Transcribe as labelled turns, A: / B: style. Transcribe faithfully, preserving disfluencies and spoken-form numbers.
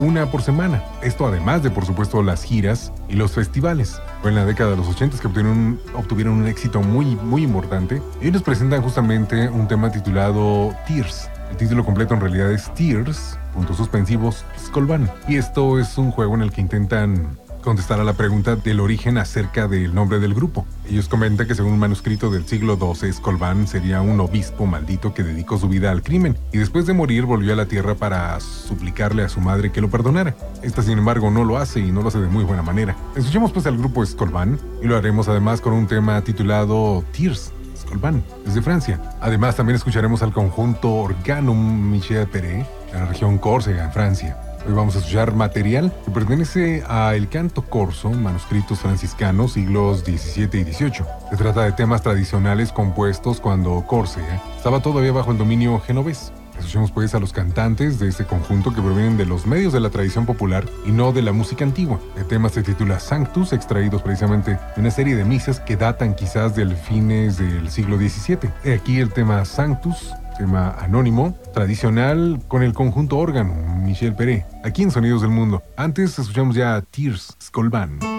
A: una por semana. Esto además de, por supuesto, las giras y los festivales. Fue en la década de los ochenta que obtuvieron, obtuvieron un éxito muy, muy importante. Y nos presentan justamente un tema titulado Tears. El título completo en realidad es Tears, puntos suspensivos, Skolvan. Y esto es un juego en el que intentan contestar a la pregunta del origen acerca del nombre del grupo. Ellos comentan que según un manuscrito del siglo doce, Skolvan sería un obispo maldito que dedicó su vida al crimen y después de morir volvió a la tierra para suplicarle a su madre que lo perdonara. Esta, sin embargo, no lo hace y no lo hace de muy buena manera. Escuchemos pues al grupo Skolvan y lo haremos además con un tema titulado Tears, Skolvan, desde Francia. Además también escucharemos al conjunto Organum Michel Perret, de la región Córcega, en Francia. Hoy vamos a escuchar material que pertenece a El Canto Corso, manuscritos franciscanos, siglos diecisiete y dieciocho. Se trata de temas tradicionales compuestos cuando Córcega estaba todavía bajo el dominio genovés. Escuchemos pues a los cantantes de este conjunto que provienen de los medios de la tradición popular y no de la música antigua. El tema se titula Sanctus, extraídos precisamente de una serie de misas que datan quizás del fines del siglo diecisiete. He aquí el tema Sanctus, tema anónimo, tradicional, con el conjunto órgano, Michel Perret, aquí en Sonidos del Mundo. Antes escuchamos ya Tears, Skolvan.